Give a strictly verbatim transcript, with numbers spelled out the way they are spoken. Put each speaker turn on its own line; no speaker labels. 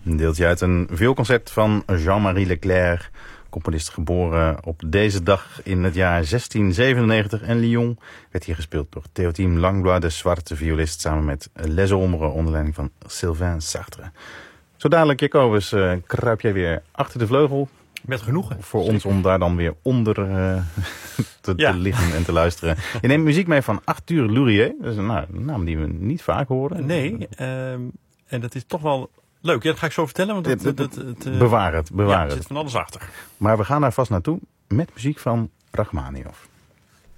Een deeltje uit een vioolconcert van Jean-Marie Leclerc, componist geboren op deze dag in het jaar zestien zevenennegentig. En Lyon werd hier gespeeld door Théotime Langlois, de zwarte violist, samen met Les Ombres onder leiding van Sylvain Sartre. Zo dadelijk, Jacobus, uh, kruip jij weer achter de vleugel.
Met genoegen.
Voor Zeker. Ons om daar dan weer onder uh, te, ja. te liggen en te luisteren. Je neemt muziek mee van Arthur Lourier. Dat is een, nou, een naam die we niet vaak horen.
Nee, uh, en dat is toch wel leuk. Ja, dat ga ik zo vertellen. Want het, het, het, het, uh,
bewaar het, bewaar
ja,
het.
Er zit van alles achter.
Maar we gaan daar vast naartoe met muziek van Rachmaninoff.